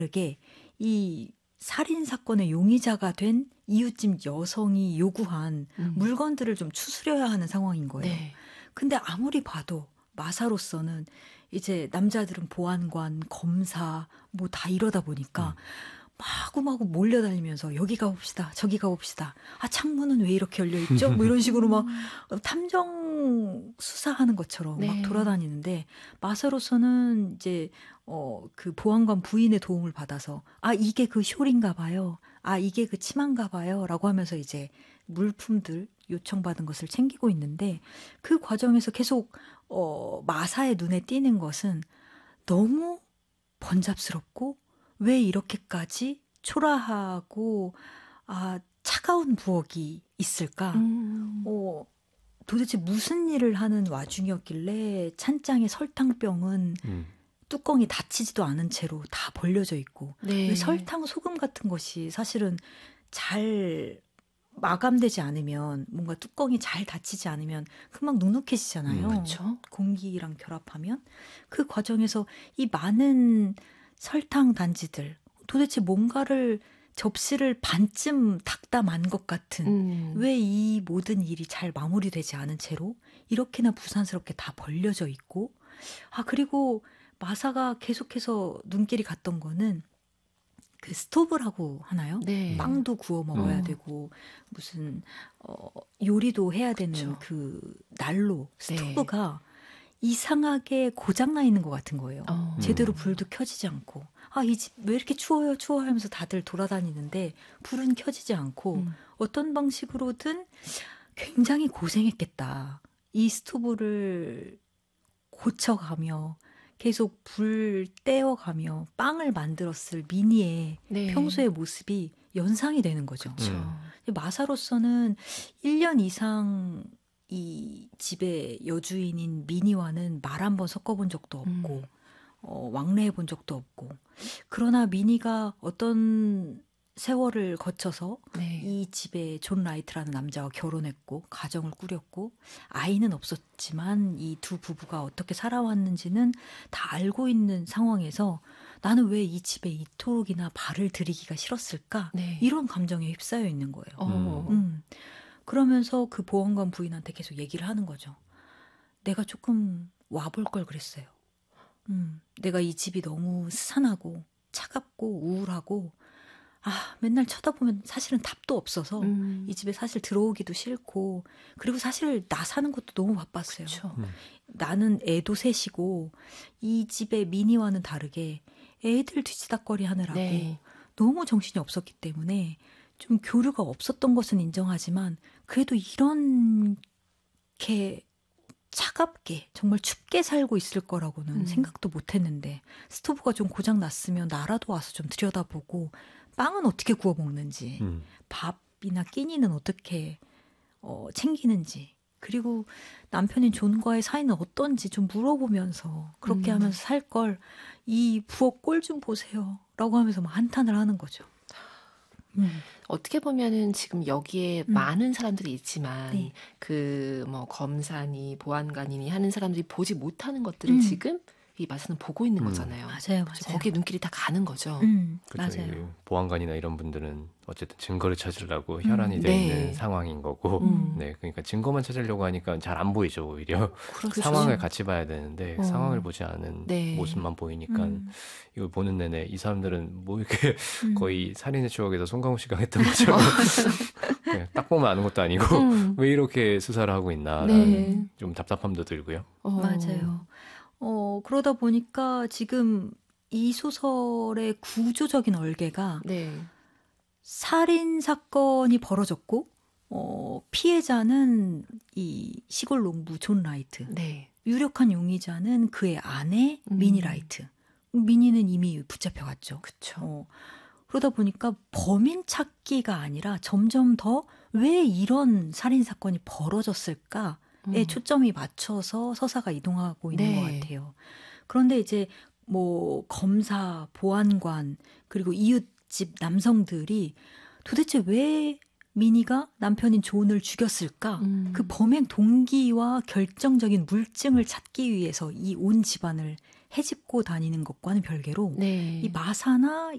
다르게 이 살인 사건의 용의자가 된 이웃집 여성이 요구한 물건들을 좀 추스려야 하는 상황인 거예요. 네. 근데 아무리 봐도 마사로서는 이제 남자들은 보안관, 검사 뭐 다 이러다 보니까 마구마구 몰려다니면서 여기 가봅시다, 저기 가봅시다. 아, 창문은 왜 이렇게 열려있죠? 뭐 이런 식으로 막 탐정 수사하는 것처럼 네. 막 돌아다니는데 마사로서는 이제 그 보안관 부인의 도움을 받아서 아, 이게 그 숄인가 봐요. 아, 이게 그 치마인가 봐요. 라고 하면서 이제 물품들 요청받은 것을 챙기고 있는데 그 과정에서 계속 마사의 눈에 띄는 것은 너무 번잡스럽고 왜 이렇게까지 초라하고 차가운 부엌이 있을까? 도대체 무슨 일을 하는 와중이었길래 찬장의 설탕병은 뚜껑이 닫히지도 않은 채로 다 벌려져 있고 네. 왜 설탕, 소금 같은 것이 사실은 잘 마감되지 않으면 뭔가 뚜껑이 잘 닫히지 않으면 금방 눅눅해지잖아요. 그렇죠. 공기랑 결합하면 그 과정에서 이 많은 설탕 단지들 도대체 뭔가를 접시를 반쯤 닦다 만 것 같은 왜 이 모든 일이 잘 마무리되지 않은 채로 이렇게나 부산스럽게 다 벌려져 있고 그리고 마사가 계속해서 눈길이 갔던 거는 그 스토브라고 하나요? 네. 빵도 구워 먹어야 되고 무슨 요리도 해야 되는 그쵸. 그 난로 스토브가 이상하게 고장나 있는 것 같은 거예요. 제대로 불도 켜지지 않고 이 집 왜 이렇게 추워요 추워요 하면서 다들 돌아다니는데 불은 켜지지 않고 어떤 방식으로든 굉장히 고생했겠다. 이 스토브를 고쳐가며 계속 불 떼어가며 빵을 만들었을 미니의 네. 평소의 모습이 연상이 되는 거죠. 그렇죠. 마사로서는 1년 이상 이 집의 여주인인 미니와는 말 한 번 섞어본 적도 없고 왕래해 본 적도 없고 그러나 미니가 어떤 세월을 거쳐서 네. 이 집에 존 라이트라는 남자와 결혼했고 가정을 꾸렸고 아이는 없었지만 이 두 부부가 어떻게 살아왔는지는 다 알고 있는 상황에서 나는 왜 이 집에 이토록이나 발을 들이기가 싫었을까? 네. 이런 감정에 휩싸여 있는 거예요. 그러면서 그 보안관 부인한테 계속 얘기를 하는 거죠. 내가 조금 와볼 걸 그랬어요. 내가 이 집이 너무 스산하고 차갑고 우울하고 맨날 쳐다보면 사실은 답도 없어서 이 집에 사실 들어오기도 싫고 그리고 사실 나 사는 것도 너무 바빴어요. 나는 애도 셋이고 이 집의 미니와는 다르게 애들 뒤치다꺼리 하느라고 네. 너무 정신이 없었기 때문에 좀 교류가 없었던 것은 인정하지만 그래도 이렇게 차갑게 정말 춥게 살고 있을 거라고는 생각도 못했는데 스토브가 좀 고장 났으면 나라도 와서 좀 들여다보고 빵은 어떻게 구워 먹는지 밥이나 끼니는 어떻게 챙기는지 그리고 남편인 존과의 사이는 어떤지 좀 물어보면서 그렇게 하면서 살 걸 이 부엌 꼴 좀 보세요 라고 하면서 막 한탄을 하는 거죠. 어떻게 보면은 지금 여기에 많은 사람들이 있지만 네. 그 뭐 검사니 보안관이니 하는 사람들이 보지 못하는 것들을 지금 이 마사는 보고 있는 거잖아요. 맞아요. 거기에 눈길이 다 가는 거죠. 맞아요. 이 보안관이나 이런 분들은 어쨌든 증거를 찾으려고 혈안이 돼 네. 있는 상황인 거고, 네, 그러니까 증거만 찾으려고 하니까 잘 안 보이죠 오히려. 그렇죠. 상황을 같이 봐야 되는데 상황을 보지 않은 네. 모습만 보이니까 이걸 보는 내내 이 사람들은 뭐 이렇게 거의 살인의 추억에서 송강호 씨가 했던 것처럼 네, 딱 보면 아는 것도 아니고 왜 이렇게 수사를 하고 있나라는 좀 답답함도 들고요. 맞아요. 그러다 보니까 지금 이 소설의 구조적인 얼개가 네. 살인 사건이 벌어졌고 피해자는 이 시골 농부 존 라이트. 네. 유력한 용의자는 그의 아내 미니 라이트. 미니는 이미 붙잡혀갔죠. 그렇죠. 그러다 보니까 범인 찾기가 아니라 점점 더 왜 이런 살인 사건이 벌어졌을까에 초점이 맞춰서 서사가 이동하고 있는 것 같아요. 그런데 이제 뭐 검사, 보안관 그리고 이웃집 남성들이 도대체 왜 미니가 남편인 존을 죽였을까? 그 범행 동기와 결정적인 물증을 찾기 위해서 이 온 집안을 헤집고 다니는 것과는 별개로 네. 이 마사나